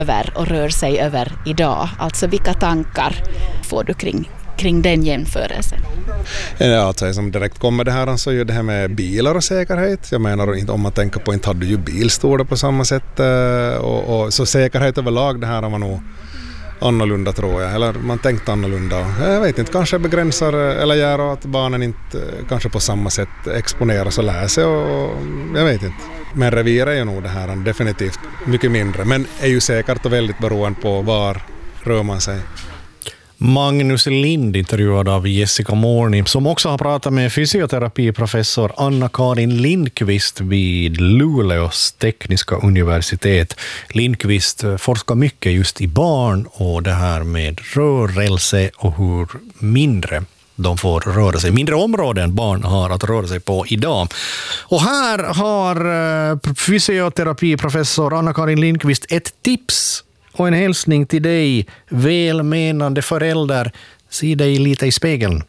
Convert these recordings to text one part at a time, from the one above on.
över och rör sig över idag? Alltså vilka tankar får du kring den jämförelsen? Ja, alltså, som direkt kommer det här så är ju det här med bilar och säkerhet. Jag menar, om man tänker på, inte hade ju bilstålar på samma sätt och så säkerhet överlag, det här var nog annorlunda tror jag, eller man tänkte annorlunda. Jag vet inte, kanske begränsar eller gör att barnen inte kanske på samma sätt exponeras och läser och jag vet inte. Men revir är ju nog det här definitivt mycket mindre, men är ju säkert och väldigt beroende på var rör man sig. Magnus Lind intervjuad av Jessica Morni, som också har pratat med fysioterapiprofessor Anna-Karin Lindqvist vid Luleås tekniska universitet. Lindqvist forskar mycket just i barn och det här med rörelse och hur mindre de får röra sig. Mindre områden barn har att röra sig på idag. Och här har fysioterapiprofessor Anna-Karin Lindqvist ett tips och en hälsning till dig, välmenande förälder. Se dig lite i spegeln.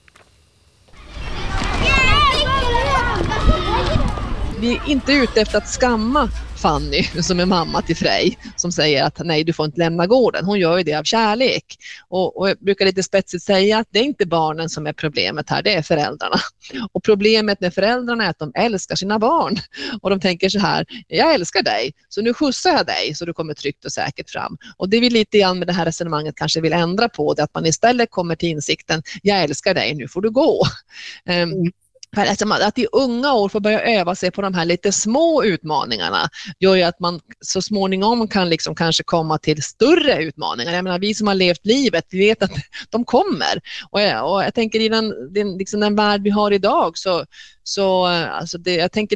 Vi är inte ute efter att skamma Fanny, som är mamma till Frej, som säger att nej, du får inte lämna gården. Hon gör ju det av kärlek. Och jag brukar lite spetsigt säga att det är inte barnen som är problemet här, det är föräldrarna. Och problemet med föräldrarna är att de älskar sina barn. Och de tänker så här, jag älskar dig, så nu skjutsar jag dig så du kommer tryggt och säkert fram. Och det vi lite grann med det här resonemanget kanske vill ändra på, det att man istället kommer till insikten, jag älskar dig, nu får du gå. Att i unga år får börja öva sig på de här lite små utmaningarna gör ju att man så småningom kan liksom kanske komma till större utmaningar. Jag menar, vi som har levt livet, vi vet att de kommer. Och jag tänker i den värld vi har idag så alltså jag tänker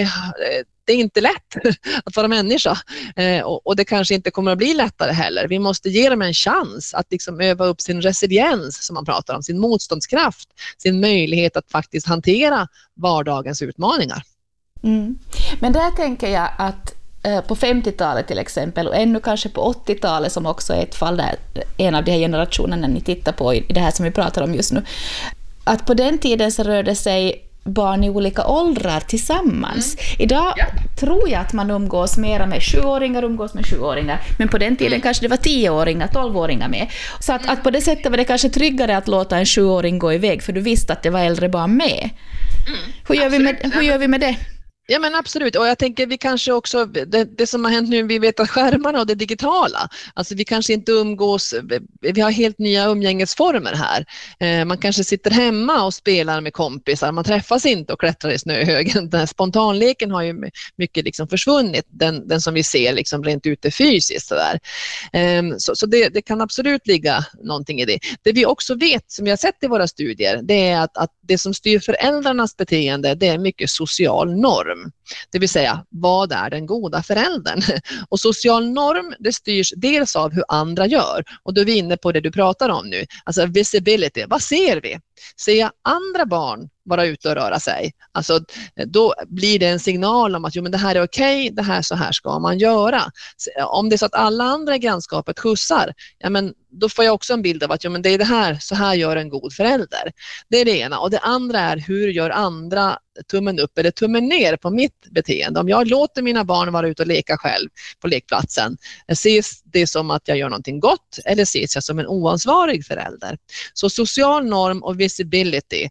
det är inte lätt att vara människa och det kanske inte kommer att bli lättare heller. Vi måste ge dem en chans att liksom öva upp sin resiliens, som man pratar om, sin motståndskraft, sin möjlighet att faktiskt hantera vardagens utmaningar. Mm. Men där tänker jag att på 50-talet till exempel och ännu kanske på 80-talet, som också är ett fall där en av de här generationerna ni tittar på i det här som vi pratar om just nu, att på den tiden så rörde sig barn i olika åldrar tillsammans. Idag tror jag att man umgås mera med 7-åringar, men på den tiden kanske det var 10-åringar, 12-åringar med. Så att på det sättet var det kanske tryggare att låta en 7-åring gå iväg, för du visste att det var äldre barn med. Hur gör vi med det? Ja, men absolut, och jag tänker vi kanske också, det som har hänt nu, vi vet att skärmarna och det digitala, alltså vi kanske inte umgås, vi har helt nya umgängesformer här. Man kanske sitter hemma och spelar med kompisar, man träffas inte och klättrar i snöhögen. Den här spontanleken har ju mycket liksom försvunnit, den som vi ser liksom rent ute fysiskt sådär. Så det kan absolut ligga någonting i det. Det vi också vet, som vi har sett i våra studier, det är att det som styr föräldrarnas beteende, det är mycket social norm. Det vill säga, vad är den goda föräldern? Och social norm, det styrs dels av hur andra gör. Och då är vi inne på det du pratar om nu. Alltså visibility, vad ser vi? Ser jag andra barn vara ute och röra sig? Alltså, då blir det en signal om att jo, men det här är okej, det här så här ska man göra. Om det är så att alla andra i grannskapet skjutsar, ja, men då får jag också en bild av att jo, men det är det här, så här gör en god förälder. Det är det ena. Och det andra är, hur gör andra tummen upp eller tummen ner på mitt beteende? Om jag låter mina barn vara ute och leka själv på lekplatsen, ses det som att jag gör någonting gott eller ses jag som en oansvarig förälder? Så social norm och visibility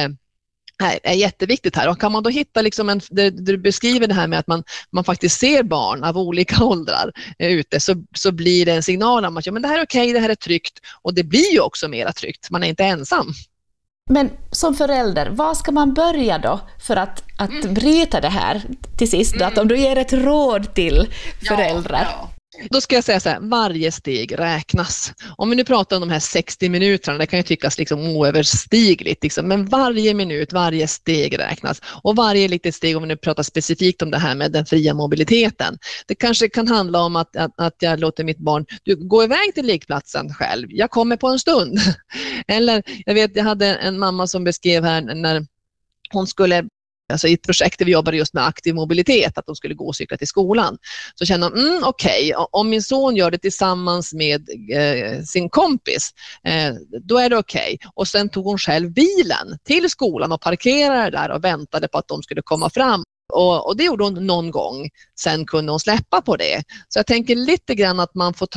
är jätteviktigt här. Och kan man då hitta liksom du beskriver det här med att man faktiskt ser barn av olika åldrar ute, så blir det en signal om att ja, men det här är okej, det här är tryggt, och det blir ju också mera tryggt. Man är inte ensam. Men som förälder, vad ska man börja då för att bryta det här till sist? Då? Att om du ger ett råd till föräldrar. Ja. Då ska jag säga så här, varje steg räknas. Om vi nu pratar om de här 60 minuterna, det kan ju tyckas liksom oöverstigligt, liksom, men varje minut, varje steg räknas. Och varje litet steg, om vi nu pratar specifikt om det här med den fria mobiliteten. Det kanske kan handla om att jag låter mitt barn gå iväg till lekplatsen själv. Jag kommer på en stund. Eller jag hade en mamma som beskrev här när hon skulle, alltså i ett projekt där vi jobbade just med aktiv mobilitet, att de skulle gå och cykla till skolan. Så kände de, okej, om min son gör det tillsammans med sin kompis, då är det okej. Och sen tog hon själv bilen till skolan och parkerade där och väntade på att de skulle komma fram. Och det gjorde hon någon gång. Sen kunde hon släppa på det. Så jag tänker lite grann att man får ta